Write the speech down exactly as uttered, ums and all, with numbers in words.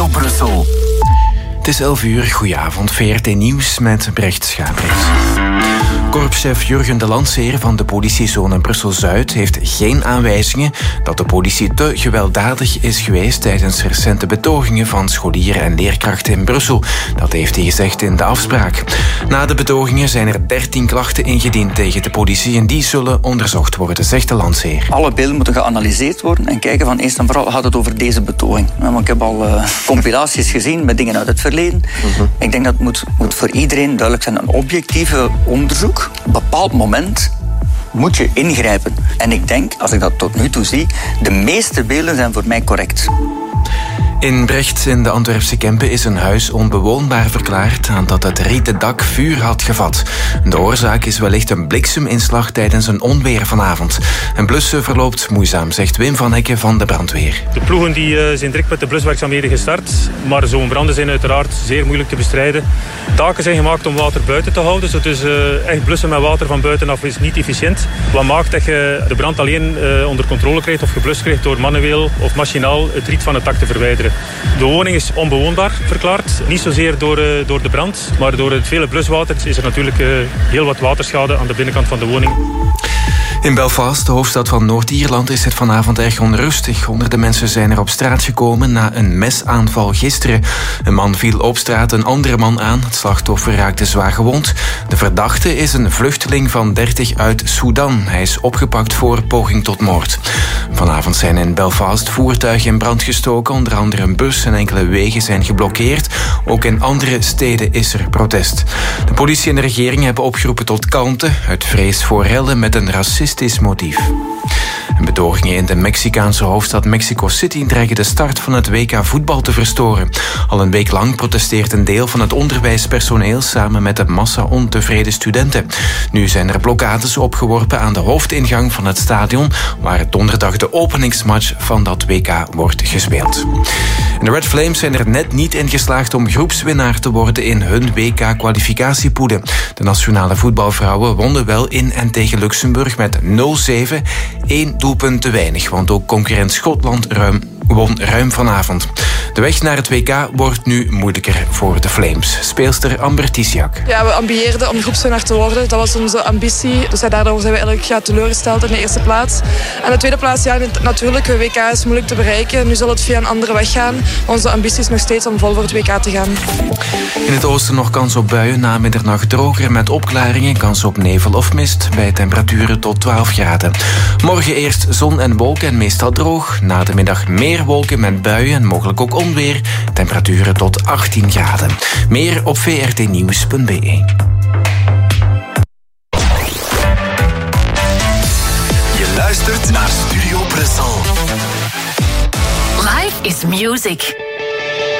Studio Brussel. Het is elf uur, goedenavond, V R T Nieuws met Brecht Schaaprecht. Korpschef Jurgen de Landseer van de politiezone Brussel-Zuid heeft geen aanwijzingen dat de politie te gewelddadig is geweest tijdens recente betogingen van scholieren en leerkrachten in Brussel. Dat heeft hij gezegd in de afspraak. Na de betogingen zijn er dertien klachten ingediend tegen de politie en die zullen onderzocht worden, zegt de Landseer. Alle beelden moeten geanalyseerd worden en kijken van eerst en vooral gaat het over deze betoging. Want ik heb al uh, compilaties gezien met dingen uit het verleden. Uh-huh. Ik denk dat het moet, moet voor iedereen duidelijk zijn, een objectieve onderzoek. Op een bepaald moment moet je ingrijpen. En ik denk, als ik dat tot nu toe zie, de meeste beelden zijn voor mij correct. In Brecht in de Antwerpse Kempen is een huis onbewoonbaar verklaard nadat het rieten dak vuur had gevat. De oorzaak is wellicht een blikseminslag tijdens een onweer vanavond. En blussen verloopt moeizaam, zegt Wim van Hekken van de brandweer. De ploegen die, uh, zijn direct met de bluswerkzaamheden gestart, maar zo'n branden zijn uiteraard zeer moeilijk te bestrijden. Taken zijn gemaakt om water buiten te houden, dus uh, echt blussen met water van buitenaf is niet efficiënt. Wat maakt dat je de brand alleen uh, onder controle krijgt of geblust krijgt door manueel of machinaal het riet van het dak te verwijderen. De woning is onbewoonbaar verklaard. Niet zozeer door, uh, door de brand, maar door het vele bluswater is er natuurlijk uh, heel wat waterschade aan de binnenkant van de woning. In Belfast, de hoofdstad van Noord-Ierland, is het vanavond erg onrustig. Honderden mensen zijn er op straat gekomen na een mesaanval gisteren. Een man viel op straat een andere man aan. Het slachtoffer raakte zwaar gewond. De verdachte is een vluchteling van dertig uit Sudan. Hij is opgepakt voor poging tot moord. Vanavond zijn in Belfast voertuigen in brand gestoken. Onder andere een bus en enkele wegen zijn geblokkeerd. Ook in andere steden is er protest. De politie en de regering hebben opgeroepen tot kalmte uit vrees voor rellen met een racistisch motief. En betogingen in de Mexicaanse hoofdstad Mexico City dreigen de start van het W K voetbal te verstoren. Al een week lang protesteert een deel van het onderwijspersoneel samen met een massa ontevreden studenten. Nu zijn er blokkades opgeworpen aan de hoofdingang van het stadion, waar donderdag de openingsmatch van dat W K wordt gespeeld. En de Red Flames zijn er net niet in geslaagd om groepswinnaar te worden in hun W K-kwalificatiepoelen. De nationale voetbalvrouwen wonnen wel in en tegen Luxemburg met nul zeven, één doelpunt te weinig, want ook concurrent Schotland ruim won ruim vanavond. De weg naar het W K wordt nu moeilijker voor de Flames. Speelster Amber Tisiak. Ja, we ambieerden om groepswinnaar te worden. Dat was onze ambitie. Dus ja, daardoor zijn we eigenlijk ja, teleurgesteld in de eerste plaats. En de tweede plaats, ja, natuurlijk, het W K is moeilijk te bereiken. Nu zal het via een andere weg gaan. Onze ambitie is nog steeds om vol voor het W K te gaan. In het oosten nog kans op buien. Na middernacht droger met opklaringen. Kans op nevel of mist. Bij temperaturen tot twaalf graden. Morgen eerst zon en wolken en meestal droog. Na de middag meer wolken met buien en mogelijk ook onweer. Temperaturen tot achttien graden. Meer op v r t nieuws punt b e. Je luistert naar Studio Brussel. Life is music.